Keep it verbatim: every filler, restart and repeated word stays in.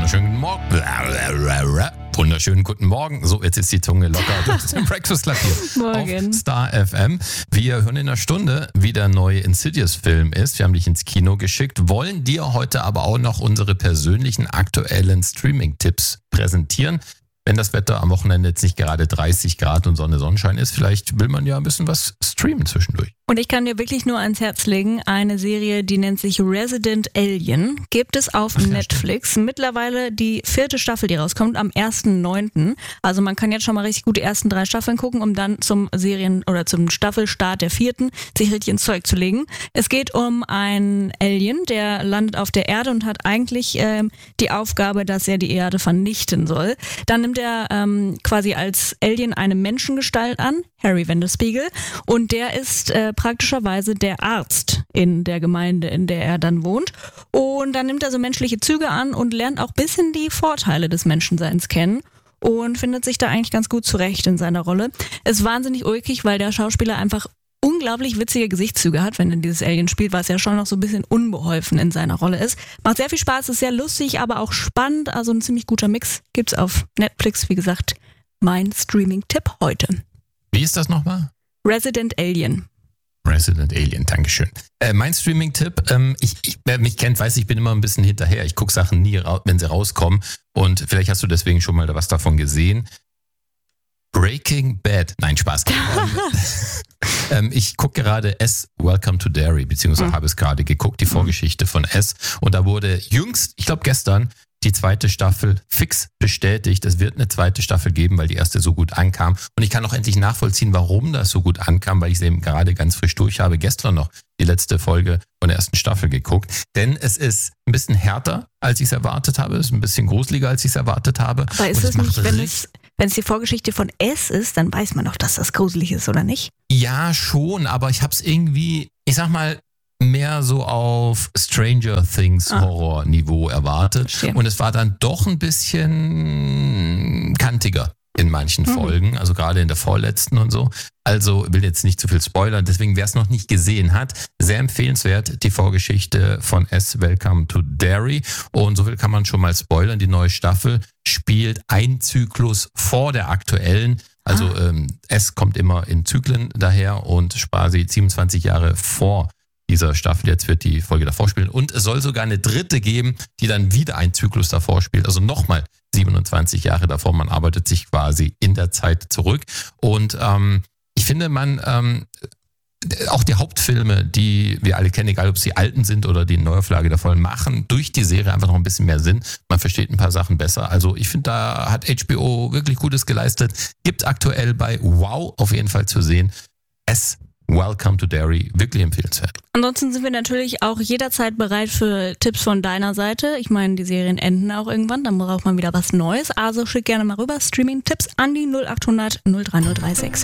Wunderschönen guten Morgen. Wunderschönen guten Morgen. So, jetzt ist die Zunge locker. Das ist im Breakfast Club hier Morgen. auf Star F M. Wir hören in einer Stunde, wie der neue Insidious-Film ist. Wir haben dich ins Kino geschickt, wollen dir heute aber auch noch unsere persönlichen aktuellen Streaming-Tipps präsentieren. Wenn das Wetter am Wochenende jetzt nicht gerade dreißig Grad und Sonne Sonnenschein ist, vielleicht will man ja ein bisschen was streamen zwischendurch. Und ich kann dir wirklich nur ans Herz legen, eine Serie, die nennt sich Resident Alien, gibt es auf Ach, Netflix. Mittlerweile die vierte Staffel, die rauskommt, am ersten neunten Also man kann jetzt schon mal richtig gut die ersten drei Staffeln gucken, um dann zum Serien- oder zum Staffelstart der vierten sich richtig ins Zeug zu legen. Es geht um einen Alien, der landet auf der Erde und hat eigentlich ähm, die Aufgabe, dass er die Erde vernichten soll. Dann nimmt er ähm, quasi als Alien eine Menschengestalt an, Harry Vanderspiegel, und der ist äh, praktischerweise der Arzt in der Gemeinde, in der er dann wohnt. Und dann nimmt er so menschliche Züge an und lernt auch ein bisschen die Vorteile des Menschenseins kennen und findet sich da eigentlich ganz gut zurecht in seiner Rolle. Ist wahnsinnig ulkig, weil der Schauspieler einfach unglaublich witzige Gesichtszüge hat, wenn er dieses Alien spielt, was ja schon noch so ein bisschen unbeholfen in seiner Rolle ist. Macht sehr viel Spaß, ist sehr lustig, aber auch spannend. Also ein ziemlich guter Mix. Gibt's auf Netflix, wie gesagt, mein Streaming-Tipp heute. Wie ist das nochmal? Resident Alien. Resident Alien, Dankeschön. Äh, mein Streaming-Tipp, ähm, ich, ich, wer mich kennt, weiß, ich bin immer ein bisschen hinterher. Ich gucke Sachen nie, wenn sie rauskommen. Und vielleicht hast du deswegen schon mal was davon gesehen. Breaking Bad. Nein, Spaß. ähm, ich gucke gerade S, Welcome to Derry, beziehungsweise mhm. habe es gerade geguckt, die Vorgeschichte von S. Und da wurde jüngst, ich glaube gestern, die zweite Staffel fix bestätigt. Es wird eine zweite Staffel geben, weil die erste so gut ankam. Und ich kann auch endlich nachvollziehen, warum das so gut ankam, weil ich es eben gerade ganz frisch durch habe. Gestern noch die letzte Folge von der ersten Staffel geguckt. Denn es ist ein bisschen härter, als ich es erwartet habe. Es ist ein bisschen gruseliger, als ich es erwartet habe. Aber ist es nicht, wenn es, wenn es die Vorgeschichte von S ist, dann weiß man doch, dass das gruselig ist, oder nicht? Ja, schon. Aber ich habe es irgendwie, ich sag mal, mehr so auf Stranger Things ah. Horror-Niveau erwartet. Verstehe. Und es war dann doch ein bisschen kantiger in manchen mhm. Folgen, also gerade in der vorletzten und so. Also will jetzt nicht zu viel spoilern, deswegen wer es noch nicht gesehen hat, sehr empfehlenswert, die Vorgeschichte von S, Welcome to Derry. Und so viel kann man schon mal spoilern, die neue Staffel spielt ein Zyklus vor der aktuellen. Also ah. ähm, S kommt immer in Zyklen daher und quasi siebenundzwanzig Jahre vor dieser Staffel. Jetzt wird die Folge davor spielen. Und es soll sogar eine dritte geben, die dann wieder einen Zyklus davor spielt. Also nochmal siebenundzwanzig Jahre davor. Man arbeitet sich quasi in der Zeit zurück. Und ähm, ich finde, man ähm, auch die Hauptfilme, die wir alle kennen, egal ob sie alten sind oder die Neuauflage davon, machen durch die Serie einfach noch ein bisschen mehr Sinn. Man versteht ein paar Sachen besser. Also ich finde, da hat H B O wirklich Gutes geleistet. Gibt aktuell bei Wow auf jeden Fall zu sehen. Es Welcome to Derry, wirklich empfehlenswert. Ansonsten sind wir natürlich auch jederzeit bereit für Tipps von deiner Seite. Ich meine, die Serien enden auch irgendwann, dann braucht man wieder was Neues. Also schick gerne mal rüber Streaming-Tipps an die null acht hundert null drei null drei sechs sechs.